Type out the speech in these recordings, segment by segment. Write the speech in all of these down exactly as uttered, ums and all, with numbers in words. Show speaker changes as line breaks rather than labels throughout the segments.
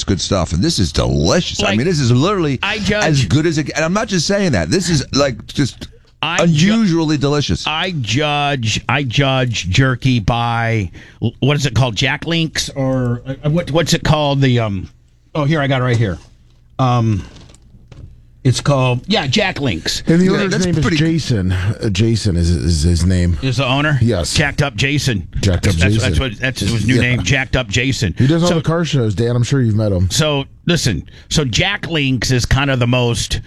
good stuff, and this is delicious.
Like,
I mean, this is literally
I judge,
as good as it. And I'm not just saying that. This is like just
I
unusually
ju-
delicious.
I judge. I judge jerky by what is it called? Jack Links or uh, what? What's it called? The um. Oh, here I got it right here. Um. It's called, yeah, Jack Links.
And the
Yeah,
owner's
that's
name
pretty-
is Jason. Uh, Jason is, is his name.
Is the owner?
Yes.
Jacked Up Jason.
Jacked Up
that's,
Jason.
That's, what, that's his new
Yeah.
name, Jacked Up Jason.
He does all
so,
the car shows, Dan. I'm sure you've met him.
So, listen, so Jack Links is kind of the most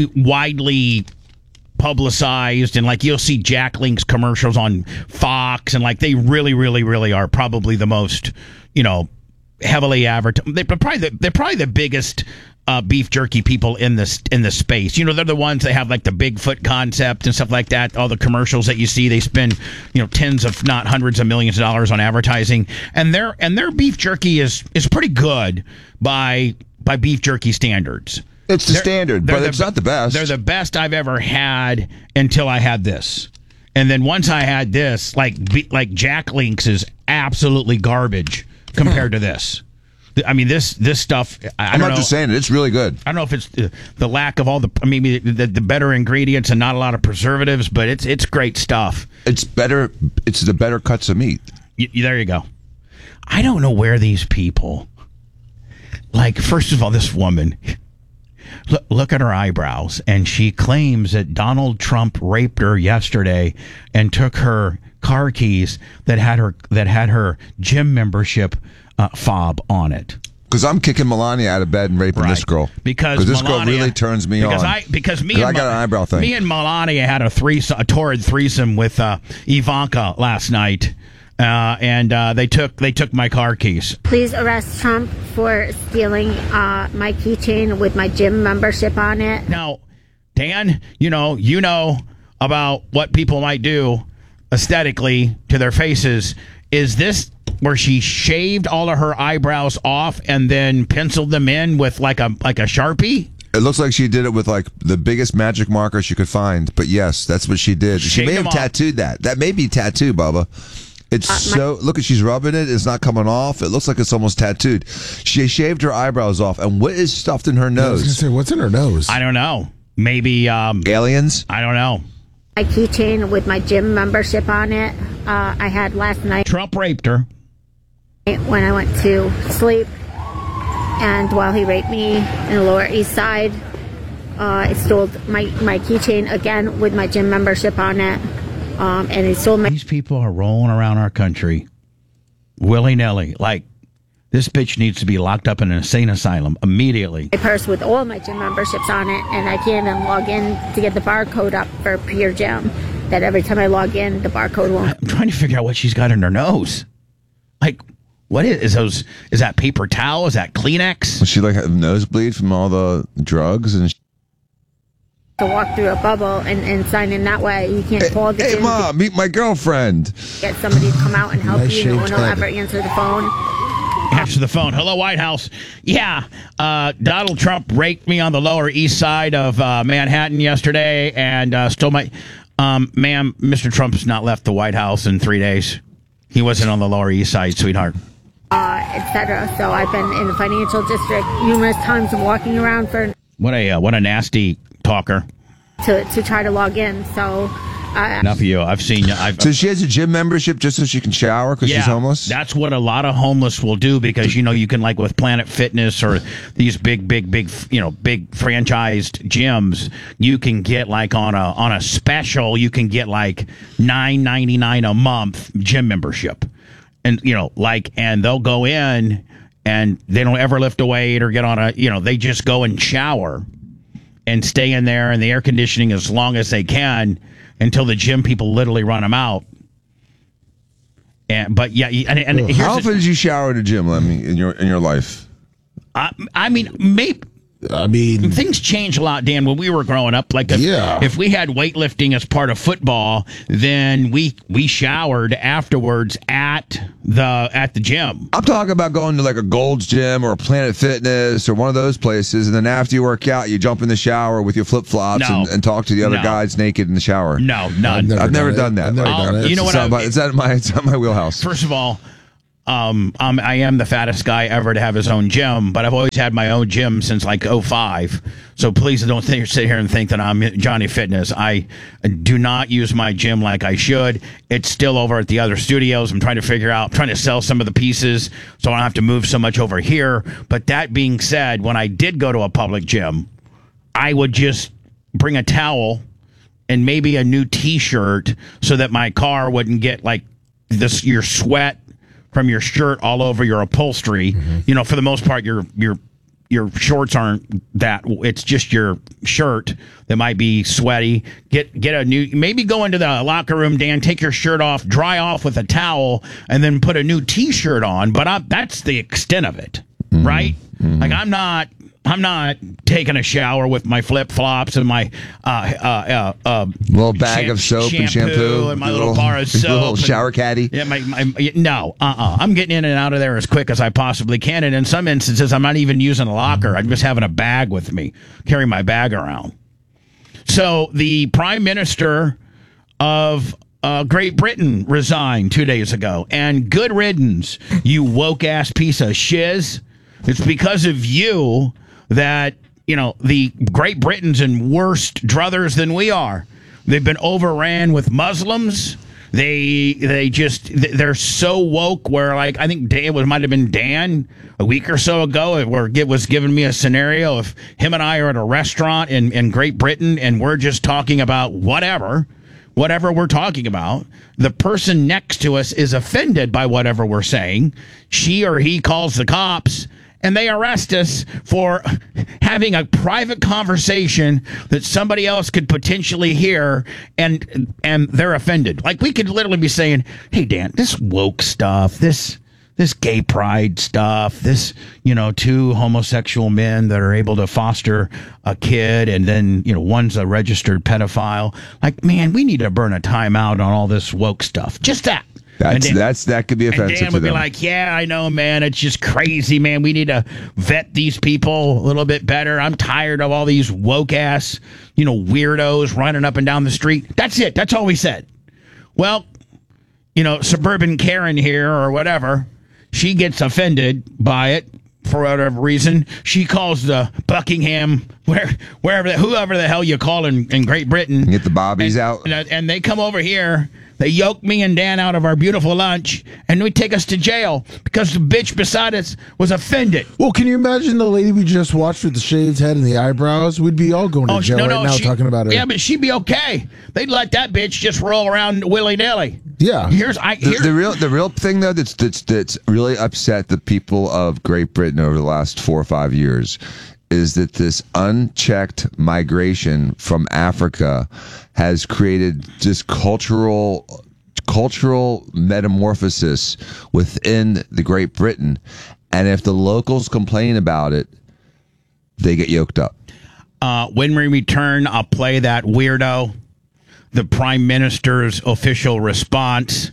widely publicized, and like you'll see Jack Links commercials on Fox, and like they really, really, really are probably the most, you know, heavily advertised. They're probably the, they're probably the biggest uh, beef jerky people in this in the space. You know, they're the ones that have like the Bigfoot concept and stuff like that. All the commercials that you see, they spend you know tens of not hundreds of millions of dollars on advertising, and their and their beef jerky is is pretty good by by beef jerky standards.
It's the
They're-
standard,
they're
but
the
it's not the best.
They're the best I've ever had until I had this. And then once I had this, like be- like Jack Links is absolutely garbage compared to this. I mean, this this stuff. I, I
I'm
don't
not
know.
just saying it. It's really good.
I don't know if it's the, the lack of all the maybe the, the better ingredients and not a lot of preservatives, but it's it's great stuff.
It's better. It's the better cuts of meat.
Y- there you go. I don't know where these people. Like, first of all, this woman. Look, look at her eyebrows, and she claims that Donald Trump raped her yesterday and took her car keys that had her that had her gym membership uh, fob on it.
Because I'm kicking Melania out of bed and raping
Right.
this girl.
Because
this
Melania,
girl really turns me
because
on.
I because me
'Cause
and
I got
Mel-
an eyebrow thing.
Me and Melania had a threesome, a torrid threesome with uh, Ivanka last night, uh, and uh, they took they took my car keys.
Please arrest Trump for stealing uh, my keychain with my gym membership on it.
Now, Dan, you know you know about what people might do aesthetically to their faces. Is this where she shaved all of her eyebrows off and then penciled them in with like a like a Sharpie?
It looks like she did it with like the biggest magic marker she could find. But yes, that's what she did. She
Shaved
may
them
have
off.
tattooed that. That may be tattoo, Bubba. It's
Uh, my-
so look at she's rubbing it. It's not coming off. It looks like it's almost tattooed. She shaved her eyebrows off, and what is stuffed in her
I was going to
nose?
say, what's in her nose?
I don't know. Maybe um,
Aliens.
I don't know.
My keychain with my gym membership on it. Uh, I had last night
Trump raped her.
when I went to sleep, and while he raped me in the Lower East Side, uh, I stole my my keychain again with my gym membership on it, um, and he stole my
These people are rolling around our country willy-nilly. Like, this bitch needs to be locked up in an insane asylum immediately.
my purse with all my gym memberships on it, and I can't even log in to get the barcode up for Pure Gym. That every time I log in, the barcode won't.
I'm trying to figure out what she's got in her nose. Like, what is, is those? Is that paper towel? Is that Kleenex?
Was she like a nosebleed from all the drugs and?
To walk through a bubble and, and sign in that way. You can't call the
Hey,
gym
mom, meet my girlfriend.
to get somebody to come out and help
Nice
you. No one
shaved
will
head.
ever answer the phone.
Answer the phone. Hello, White House. Yeah, uh, Donald Trump raked me on the Lower East Side of uh, Manhattan yesterday and uh, stole my. Um, ma'am, Mister Trump's not left the White House in three days. He wasn't on the Lower East Side, sweetheart.
Uh, et cetera. So I've been in the financial district numerous times walking around for
What a uh, what a nasty talker.
to, to try to log in. So uh,
Enough of you. I've seen you. I've,
So she has a gym membership just so she can shower because she's homeless.
That's what a lot of homeless will do because, you know, you can, like with Planet Fitness or these big, big, big, you know, big franchised gyms, you can get like on a on a special, you can get like nine ninety-nine a month gym membership. And, you know, like, and they'll go in and they don't ever lift a weight or get on a, you know, they just go and shower and stay in there in the air conditioning as long as they can until the gym people literally run them out. And but yeah, and, and here's
How
the-
often did you shower at a gym, Lemmy, in your in your life?
I, I mean, maybe
I mean,
things change a lot, Dan. When we were growing up, like if,
Yeah.
if we had weightlifting as part of football, then we we showered afterwards at the at the gym.
I'm talking about going to like a Gold's Gym or a Planet Fitness or one of those places, and then after you work out, you jump in the shower with your flip flops
No.
and, and talk to the other
No.
guys naked in the shower.
No, none.
I've never,
I've never
done,
done
it.
that.
I've never
Oh,
done it.
you know
It's
what
not
I-
my- It's not my it's not my wheelhouse.
First of all, Um, um, I am the fattest guy ever to have his own gym, but I've always had my own gym since like oh five. So please don't th- sit here and think that I'm Johnny Fitness. I do not use my gym like I should. It's still over at the other studios. I'm trying to figure out, trying to sell some of the pieces so I don't have to move so much over here. But that being said, when I did go to a public gym, I would just bring a towel and maybe a new T-shirt so that my car wouldn't get like this, your sweat from your shirt all over your upholstery. Mm-hmm. You know, for the most part, your your your shorts aren't that. It's just your shirt that might be sweaty. Get get a new. Maybe go into the locker room, Dan. Take your shirt off, dry off with a towel, and then put a new T-shirt on. But I, that's the extent of it, mm-hmm. right? Mm-hmm. Like I'm not. I'm not taking a shower with my flip flops and my uh, uh, uh, uh,
little bag
sham-
of soap
shampoo
and shampoo
and my little, little bar of soap,
little shower caddy.
Yeah, my, my, no, uh, uh-uh. uh, I'm getting in and out of there as quick as I possibly can. And in some instances, I'm not even using a locker. I'm just having a bag with me, carry my bag around. So the Prime Minister of uh, Great Britain resigned two days ago, and good riddance, you woke ass piece of shiz. It's because of you that, you know, the Great Britain's in worse druthers than we are. They've been overran with Muslims. They they just, they're so woke where, like, I think Dan, it might have been Dan a week or so ago where it was giving me a scenario of him and I are at a restaurant in, in Great Britain and we're just talking about whatever, whatever we're talking about. The person next to us is offended by whatever we're saying. She or he calls the cops. And they arrest us for having a private conversation that somebody else could potentially hear, and and they're offended. Like, we could literally be saying, hey, Dan, this woke stuff, this this gay pride stuff, this, you know, two homosexual men that are able to foster a kid, and then, you know, one's a registered pedophile. Like, man, we need to burn a timeout on all this woke stuff. Just that.
That's
Dan,
that's that could be offensive
and Dan
to
would
them.
be like, yeah, I know, man. It's just crazy, man. We need to vet these people a little bit better. I'm tired of all these woke ass, you know, weirdos running up and down the street. That's it. That's all we said. Well, you know, suburban Karen here or whatever, she gets offended by it for whatever reason. She calls the Buckingham, where wherever, the, whoever the hell you call in, in Great Britain.
Get the bobbies
and,
out.
And, and they come over here. They yoke me and Dan out of our beautiful lunch, and they take us to jail because the bitch beside us was offended.
Well, can you imagine the lady we just watched with the shaved head and the eyebrows? We'd be all going to
Oh,
jail
no,
right
no,
now
she-
talking about it.
Yeah, but she'd be okay. They'd let that bitch just roll around willy-nilly.
Yeah.
Here's I
The,
here,
the real the real thing though that's that's that's really upset the people of Great Britain over the last four or five years is that this unchecked migration from Africa has created this cultural cultural metamorphosis within the Great Britain, and if the locals complain about it, they get yoked up.
Uh, when we return, I'll play that weirdo, the Prime Minister's official response.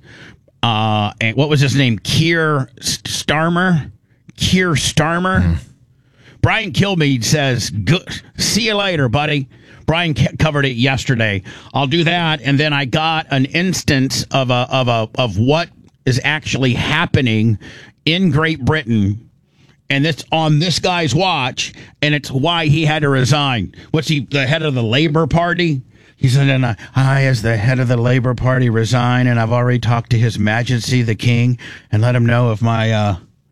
Uh, and what was his name? Keir Starmer? Keir Starmer? Mm. Brian Kilmeade says, "Good. See you later, buddy." Brian covered it yesterday. I'll do that, and then I got an instance of a of a of what is actually happening in Great Britain, and it's on this guy's watch, and it's why he had to resign. What's he, the head of the Labour Party? He said, and I, I, as the head of the Labour Party, resign, and I've already talked to His Majesty the King and let him know of my uh,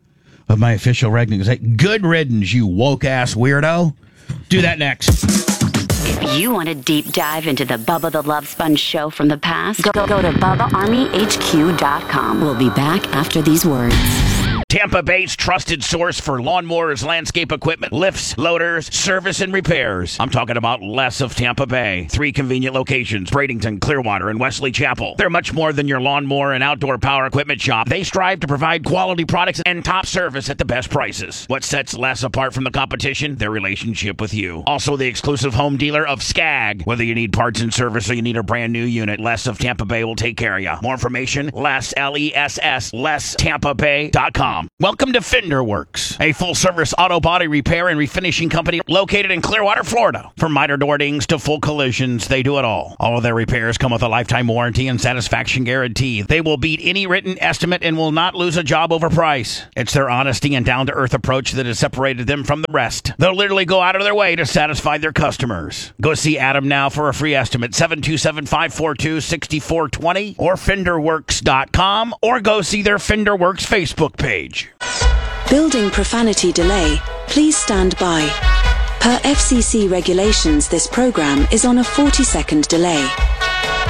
of my official resignation. Good riddance, you woke ass weirdo. Do that next.
If you want a deep dive into the Bubba the Love Sponge show from the past, go, go to Bubba Army H Q dot com. We'll be back after these words.
Tampa Bay's trusted source for lawnmowers, landscape equipment, lifts, loaders, service, and repairs. I'm talking about Les of Tampa Bay. Three convenient locations, Bradenton, Clearwater, and Wesley Chapel. They're much more than your lawnmower and outdoor power equipment shop. They strive to provide quality products and top service at the best prices. What sets Les apart from the competition? Their relationship with you. Also, the exclusive home dealer of Skag. Whether you need parts and service or you need a brand new unit, Les of Tampa Bay will take care of you. More information, Les, L E S S, Les Tampa Bay dot com. com. Welcome to Fender Works, a full-service auto body repair and refinishing company located in Clearwater, Florida. From minor door dings to full collisions, they do it all. All of their repairs come with a lifetime warranty and satisfaction guarantee. They will beat any written estimate and will not lose a job over price. It's their honesty and down-to-earth approach that has separated them from the rest. They'll literally go out of their way to satisfy their customers. Go see Adam now for a free estimate, seven two seven, five four two, six four two zero or fender works dot com, or go see their Fender Works Facebook page.
Building profanity delay. Please stand by. Per F C C regulations, this program is on a forty second delay.